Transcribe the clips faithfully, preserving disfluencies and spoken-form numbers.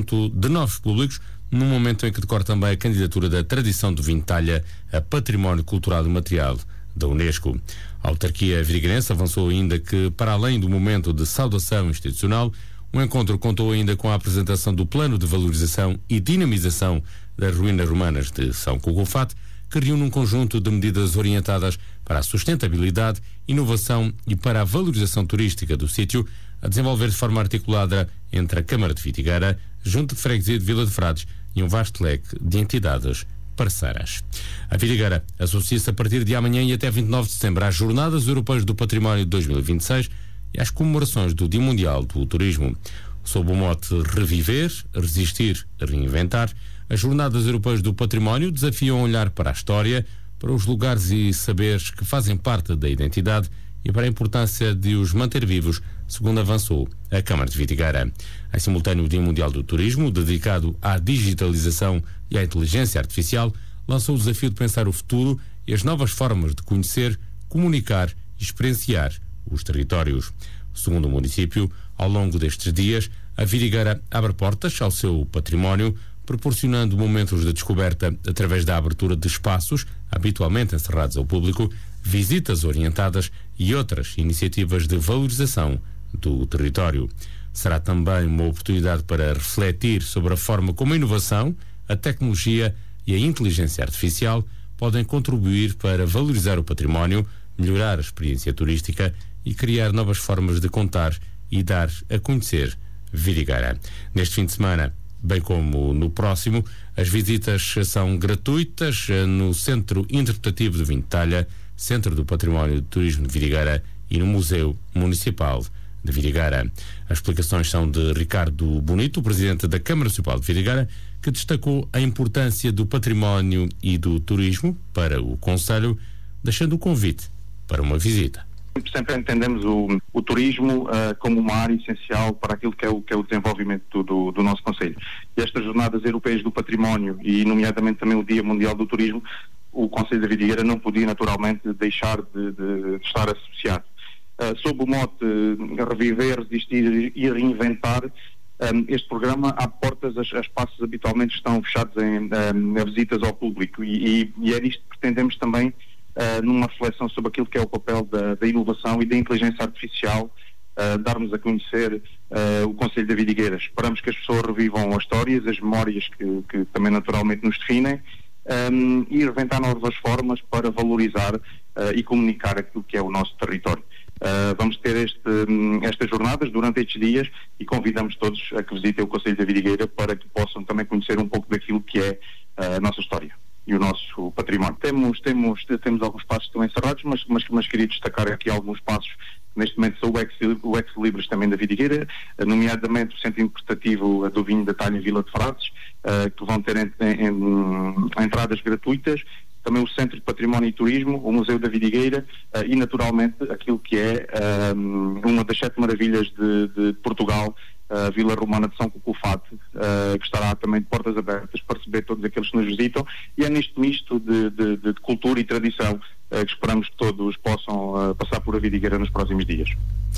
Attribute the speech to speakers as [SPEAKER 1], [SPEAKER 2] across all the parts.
[SPEAKER 1] aparecimento de novos públicos, num momento em que decorre também a candidatura da tradição do vinho de talha a Património Cultural e Material da Unesco. A autarquia virigueirense avançou ainda que, para além do momento de saudação institucional, o encontro contou ainda com a apresentação do Plano de Valorização e Dinamização das Ruínas Romanas de São Cucufate, que reúne um conjunto de medidas orientadas para a sustentabilidade, inovação e para a valorização turística do sítio, a desenvolver de forma articulada entre a Câmara de Vidigueira, Junta de Freguesia de Vila de Frades e um vasto leque de entidades parceiras. A Vidigueira associa-se a partir de amanhã e até vinte e nove de setembro às Jornadas Europeias do Património de dois mil e vinte e seis e às comemorações do Dia Mundial do Turismo. Sob o mote Reviver, Resistir, Reinventar, as Jornadas Europeias do Património desafiam a olhar para a história, para os lugares e saberes que fazem parte da identidade e para a importância de os manter vivos, segundo avançou a Câmara de Vidigueira. Em simultâneo, o Dia Mundial do Turismo, dedicado à digitalização e à inteligência artificial, lançou o desafio de pensar o futuro e as novas formas de conhecer, comunicar e experienciar os territórios. Segundo o município, ao longo destes dias, a Vidigueira abre portas ao seu património, proporcionando momentos de descoberta através da abertura de espaços habitualmente encerrados ao público, visitas orientadas e outras iniciativas de valorização do território. Será também uma oportunidade para refletir sobre a forma como a inovação, a tecnologia e a inteligência artificial podem contribuir para valorizar o património, melhorar a experiência turística e criar novas formas de contar e dar a conhecer Vidigueira. Neste fim de semana, bem como no próximo, as visitas são gratuitas no Centro Interpretativo do Vinho de Talha, Centro do Património de Turismo de Vidigueira e no Museu Municipal de Vidigueira. As explicações são de Ricardo Bonito, presidente da Câmara Municipal de Vidigueira, que destacou a importância do património e do turismo para o concelho, deixando o convite para uma visita.
[SPEAKER 2] Sempre entendemos o, o turismo uh, como uma área essencial para aquilo que é o, que é o desenvolvimento do, do, do nosso concelho. E estas Jornadas Europeias do Património e, nomeadamente, também o Dia Mundial do Turismo, o Concelho da Vidigueira não podia naturalmente deixar de, de, de estar associado. Uh, sob o mote uh, Reviver, Resistir e Reinventar, um, este programa abre portas a, a espaços habitualmente estão fechados em um, a visitas ao público e, e, e é disto que pretendemos também, uh, numa reflexão sobre aquilo que é o papel da, da inovação e da inteligência artificial, uh, darmos a conhecer uh, o Concelho da Vidigueira. Esperamos que as pessoas revivam as histórias, as memórias que, que também naturalmente nos definem, Um, e inventar novas formas para valorizar uh, e comunicar aquilo que é o nosso território. Uh, vamos ter este, um, estas jornadas durante estes dias e convidamos todos a que visitem o Concelho da Vidigueira para que possam também conhecer um pouco daquilo que é uh, a nossa história e o nosso património. Temos, temos, temos alguns passos que estão encerrados, mas, mas, mas queria destacar aqui alguns passos. Neste momento são o ex, o ex Libris também da Vidigueira, nomeadamente o Centro Interpretativo do Vinho da Talha em Vila de Frades, uh, que vão ter em, em, em, entradas gratuitas, também o Centro de Património e Turismo, o Museu da Vidigueira uh, e naturalmente aquilo que é um, uma das sete maravilhas de, de Portugal, a Vila Romana de São Cucufate, uh, que estará também de portas abertas para receber todos aqueles que nos visitam, e é neste misto de, de, de cultura e tradição uh, que esperamos que todos possam uh, passar por a Vidigueira nos próximos dias.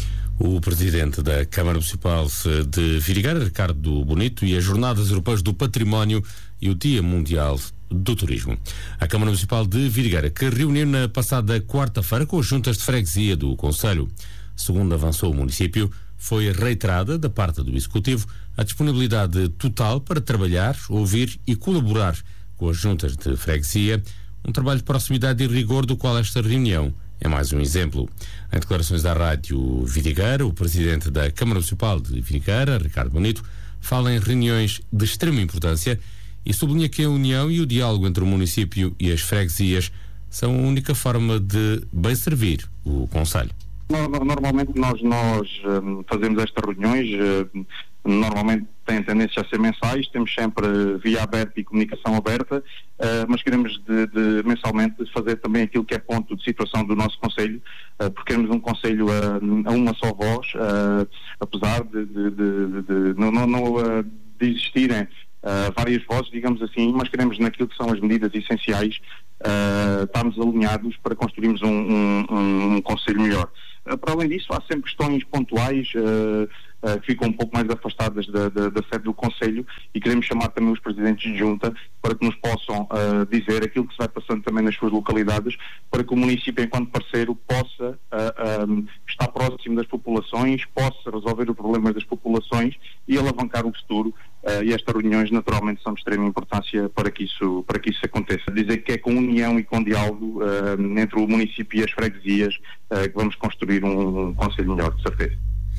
[SPEAKER 1] O presidente da Câmara Municipal de Vidigueira, Ricardo Bonito, e as Jornadas Europeias do Património e o Dia Mundial do Turismo. A Câmara Municipal de Vidigueira, que reuniu na passada quarta-feira com as juntas de freguesia do concelho. Segundo avançou o município, foi reiterada da parte do Executivo a disponibilidade total para trabalhar, ouvir e colaborar com as juntas de freguesia, um trabalho de proximidade e rigor do qual esta reunião é mais um exemplo. Em declarações à Rádio Vidigueira, o presidente da Câmara Municipal de Vidigueira, Ricardo Bonito, fala em reuniões de extrema importância e sublinha que a união e o diálogo entre o município e as freguesias são a única forma de bem servir o concelho.
[SPEAKER 2] Normalmente nós, nós um, fazemos estas reuniões, uh, normalmente têm tendência a ser mensais, temos sempre via aberta e comunicação aberta, uh, mas queremos de, de, mensalmente fazer também aquilo que é ponto de situação do nosso concelho, uh, porque queremos um concelho a, a uma só voz, uh, apesar de, de, de, de, de não, não, não, uh, de existirem uh, várias vozes, digamos assim, mas queremos naquilo que são as medidas essenciais uh, estarmos alinhados para construirmos um, um, um, um concelho melhor. Para além disso, há sempre questões pontuais uh, uh, que ficam um pouco mais afastadas da, da, da sede do Conselho, e queremos chamar também os presidentes de junta para que nos possam uh, dizer aquilo que se vai passando também nas suas localidades, para que o município, enquanto parceiro, possa uh, um, estar próximo das populações, possa resolver os problemas das populações e alavancar o futuro. Uh, e estas reuniões naturalmente são de extrema importância para que isso, para que isso aconteça. Dizer que é com união e com diálogo uh, entre o município e as freguesias uh, que vamos construir um, um concelho melhor, de certeza.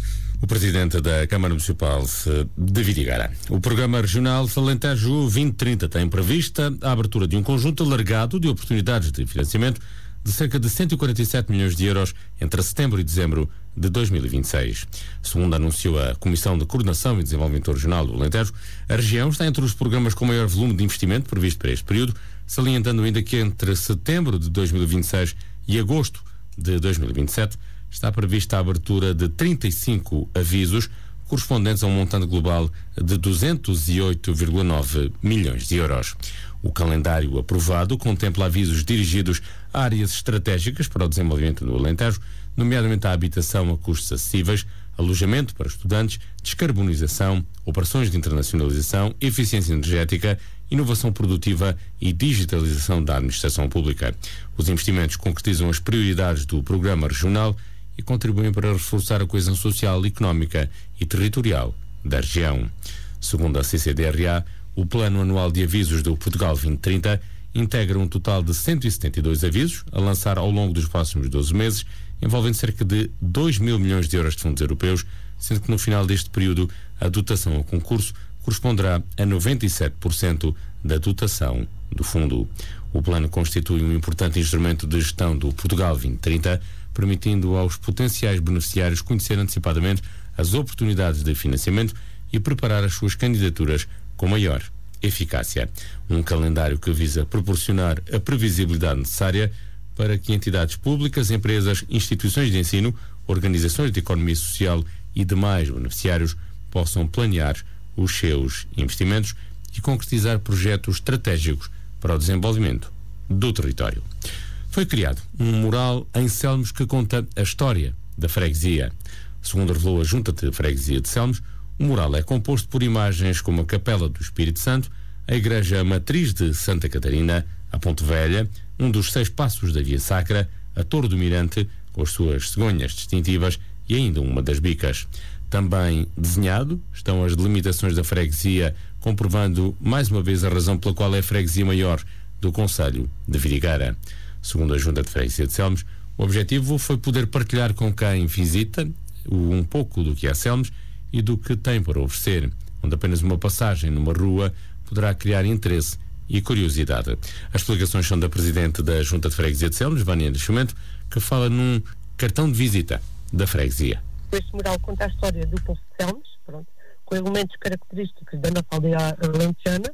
[SPEAKER 1] O presidente da Câmara Municipal de Vidigueira. O programa regional Alentejo vinte trinta tem prevista a abertura de um conjunto alargado de oportunidades de financiamento de cerca de cento e quarenta e sete milhões de euros entre setembro e dezembro de dois mil e vinte e seis. Segundo anunciou a Comissão de Coordenação e Desenvolvimento Regional do Alentejo, a região está entre os programas com maior volume de investimento previsto para este período, salientando ainda que entre setembro de dois mil e vinte e seis e agosto de dois mil e vinte e sete está prevista a abertura de trinta e cinco avisos, correspondentes a um montante global de duzentos e oito vírgula nove milhões de euros. O calendário aprovado contempla avisos dirigidos a áreas estratégicas para o desenvolvimento do Alentejo, nomeadamente a habitação a custos acessíveis, alojamento para estudantes, descarbonização, operações de internacionalização, eficiência energética, inovação produtiva e digitalização da administração pública. Os investimentos concretizam as prioridades do programa regional e contribuem para reforçar a coesão social, económica e territorial da região. Segundo a C C D R A, o Plano Anual de Avisos do Portugal vinte trinta integra um total de cento e setenta e dois avisos a lançar ao longo dos próximos doze meses, envolvendo cerca de dois mil milhões de euros de fundos europeus, sendo que no final deste período a dotação ao concurso corresponderá a noventa e sete por cento da dotação do fundo. O plano constitui um importante instrumento de gestão do Portugal vinte trinta, permitindo aos potenciais beneficiários conhecer antecipadamente as oportunidades de financiamento e preparar as suas candidaturas com maior eficácia. Um calendário que visa proporcionar a previsibilidade necessária para que entidades públicas, empresas, instituições de ensino, organizações de economia social e demais beneficiários possam planear os seus investimentos e concretizar projetos estratégicos para o desenvolvimento do território. Foi criado um mural em Selmos que conta a história da freguesia. Segundo revelou a Junta de Freguesia de Selmos, o mural é composto por imagens como a Capela do Espírito Santo, a Igreja Matriz de Santa Catarina, a Ponte Velha, um dos seis passos da Via Sacra, a Torre do Mirante, com as suas cegonhas distintivas, e ainda uma das bicas. Também desenhado estão as delimitações da freguesia, comprovando mais uma vez a razão pela qual é a freguesia maior do concelho de Vidigueira. Segundo a Junta de Freguesia de Selmos, o objetivo foi poder partilhar com quem visita um pouco do que é Selmos e do que tem para oferecer, onde apenas uma passagem numa rua poderá criar interesse e curiosidade. As explicações são da Presidente da Junta de Freguesia de Selmos, Vânia Nascimento, que fala num cartão de visita da freguesia.
[SPEAKER 3] Este mural conta a história do povo de Selmos, pronto, com elementos característicos da nossa aldeia alentejana.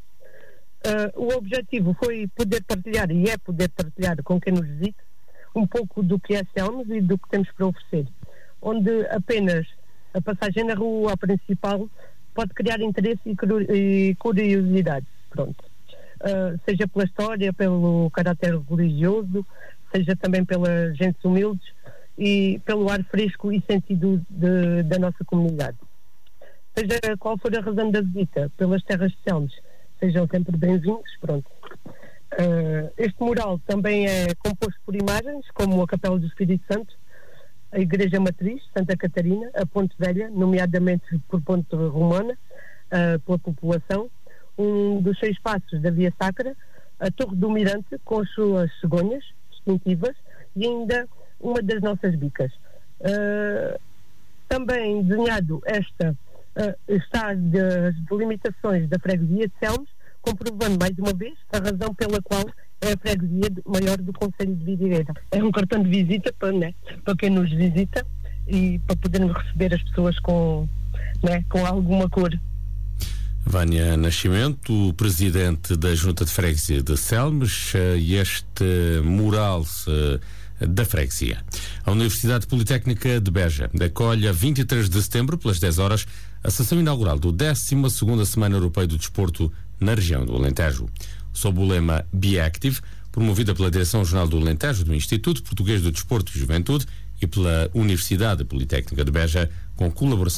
[SPEAKER 3] Uh, o objetivo foi poder partilhar, e é poder partilhar com quem nos visita, um pouco do que é Selmos e do que temos para oferecer, onde apenas a passagem na rua principal pode criar interesse e curiosidade, pronto. Uh, seja pela história, pelo caráter religioso, seja também pelas gentes humildes e pelo ar fresco e sentido de, da nossa comunidade. Seja qual for a razão da visita pelas terras de Selmos, sejam sempre bem-vindos, pronto. Uh, este mural também é composto por imagens como a Capela do Espírito Santo, a Igreja Matriz, Santa Catarina, a Ponte Velha, nomeadamente por Ponte Romana, uh, pela população, um dos seis passos da Via Sacra, a Torre do Mirante, com as suas cegonhas distintivas, e ainda uma das nossas bicas. Uh, também desenhado esta, uh, está das delimitações da freguesia de Selmos, comprovando mais uma vez a razão pela qual é a freguesia maior do concelho de Vidigueira. É um cartão de visita para, né, para quem nos visita e para podermos receber as pessoas com, né, com alguma cor.
[SPEAKER 1] Vânia Nascimento, presidente da Junta de Freguesia de Selmos, e este mural da freguesia. A Universidade Politécnica de Beja acolhe a vinte e três de setembro, pelas dez horas, a sessão inaugural do décima segunda Semana Europeia do Desporto na região do Alentejo. Sob o lema Be Active, promovida pela Direção-Geral do Alentejo, do Instituto Português do Desporto e Juventude e pela Universidade Politécnica de Beja, com colaboração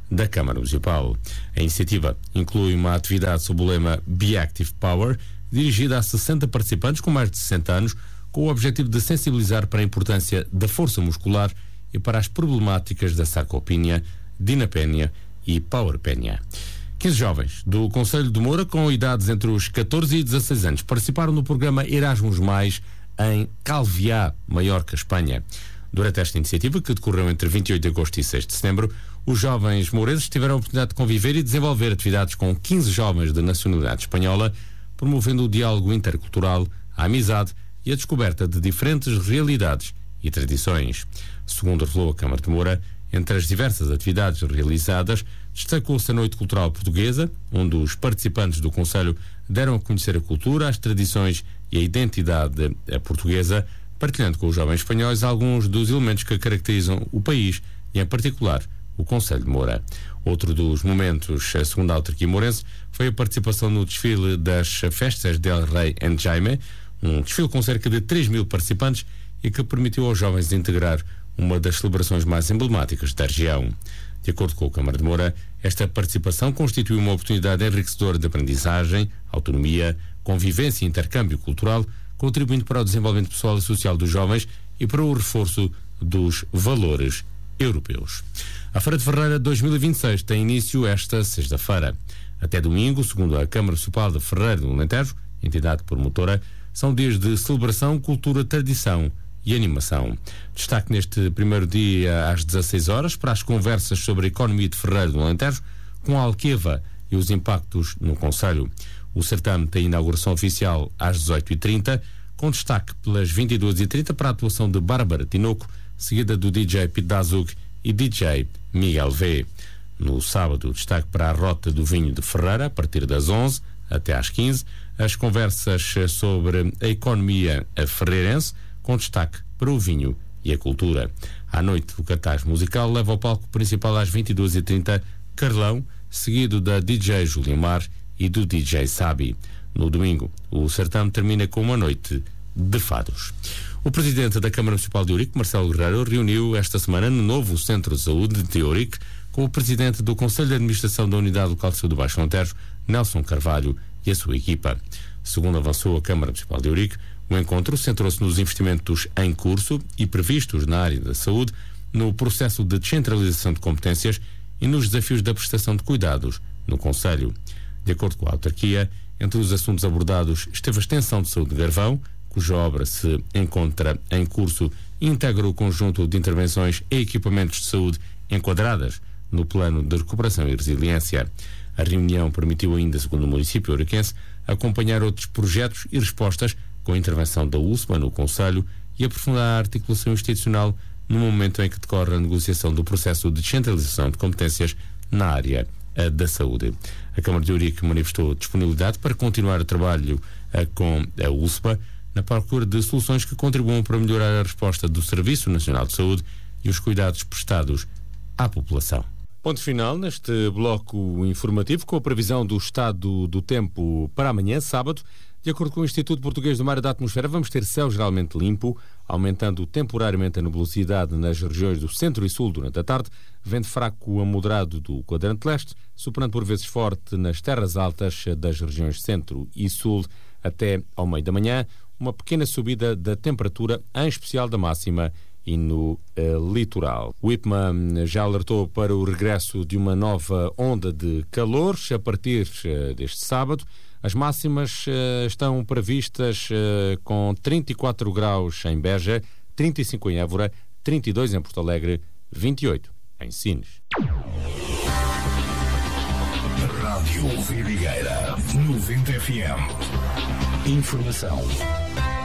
[SPEAKER 1] da Câmara Municipal. A iniciativa inclui uma atividade sob o lema Be Active Power, dirigida a sessenta participantes com mais de sessenta anos, com o objetivo de sensibilizar para a importância da força muscular e para as problemáticas da sarcopenia, dinapénia e powerpenia. quinze jovens do Concelho de Moura, com idades entre os catorze e dezasseis anos, participaram no programa Erasmus Mais em Calviá, Maiorca, Espanha. Durante esta iniciativa, que decorreu entre vinte e oito de agosto e seis de setembro, os jovens mourenses tiveram a oportunidade de conviver e desenvolver atividades com quinze jovens de nacionalidade espanhola, promovendo o diálogo intercultural, a amizade e a descoberta de diferentes realidades e tradições. Segundo revelou a Câmara de Moura, entre as diversas atividades realizadas, destacou-se a Noite Cultural Portuguesa, onde os participantes do Conselho deram a conhecer a cultura, as tradições e a identidade portuguesa, partilhando com os jovens espanhóis alguns dos elementos que caracterizam o país e, em particular, o Concelho de Moura. Outro dos momentos, segundo a autarquia mourense, foi a participação no desfile das Festas del Rei en Jaime, um desfile com cerca de três mil participantes e que permitiu aos jovens integrar uma das celebrações mais emblemáticas da região. De acordo com a Câmara de Moura, esta participação constitui uma oportunidade enriquecedora de aprendizagem, autonomia, convivência e intercâmbio cultural, contribuindo para o desenvolvimento pessoal e social dos jovens e para o reforço dos valores europeus. A Feira de Ferreira dois mil e vinte e seis tem início esta sexta-feira. Até domingo, segundo a Câmara Municipal de Ferreira do Alentejo, entidade promotora, são dias de celebração, cultura, tradição e animação. Destaque neste primeiro dia às dezasseis horas para as conversas sobre a economia de Ferreira do Alentejo com a Alqueva e os impactos no concelho. O certame tem inauguração oficial às dezoito e trinta, com destaque pelas vinte e duas e trinta para a atuação de Bárbara Tinoco, seguida do D J Pete Dazug e D J Miguel V. No sábado, destaque para a Rota do Vinho de Ferreira, a partir das onze até às quinze, as conversas sobre a economia ferreirense, com destaque para o vinho e a cultura. À noite, o cartaz musical leva ao palco principal às vinte e duas e trinta Carlão, seguido da D J Julimar e do D J Sabi. No domingo, o certame termina com uma noite de fados. O presidente da Câmara Municipal de Ourique, Marcelo Guerreiro, reuniu esta semana no novo Centro de Saúde de Ourique com o presidente do Conselho de Administração da Unidade Local de Saúde do Baixo Alentejo, Nelson Carvalho, e a sua equipa. Segundo avançou a Câmara Municipal de Ourique, o encontro centrou-se nos investimentos em curso e previstos na área da saúde, no processo de descentralização de competências e nos desafios da prestação de cuidados no Conselho. De acordo com a autarquia, entre os assuntos abordados esteve a extensão de saúde de Garvão, cuja obra se encontra em curso e integra o conjunto de intervenções e equipamentos de saúde enquadradas no Plano de Recuperação e Resiliência. A reunião permitiu ainda, segundo o município ouriquense, acompanhar outros projetos e respostas com a intervenção da U S M A no Conselho e aprofundar a articulação institucional no momento em que decorre a negociação do processo de descentralização de competências na área a, da saúde. A Câmara de Ourique manifestou disponibilidade para continuar o trabalho a, com a U S M A na procura de soluções que contribuam para melhorar a resposta do Serviço Nacional de Saúde e os cuidados prestados à população. Ponto final neste bloco informativo com a previsão do estado do tempo para amanhã, sábado. De acordo com o Instituto Português do Mar e da Atmosfera, vamos ter céu geralmente limpo, aumentando temporariamente a nebulosidade nas regiões do centro e sul durante a tarde, vento fraco a moderado do quadrante leste, soprando por vezes forte nas terras altas das regiões centro e sul até ao meio da manhã, uma pequena subida da temperatura, em especial da máxima e no uh, litoral. O I P M A já alertou para o regresso de uma nova onda de calor a partir uh, deste sábado. As máximas uh, estão previstas uh, com trinta e quatro graus em Beja, trinta e cinco em Évora, trinta e dois em Porto Alegre, vinte e oito em Sines.
[SPEAKER 4] Rádio Vidigueira, noventa F M. Informação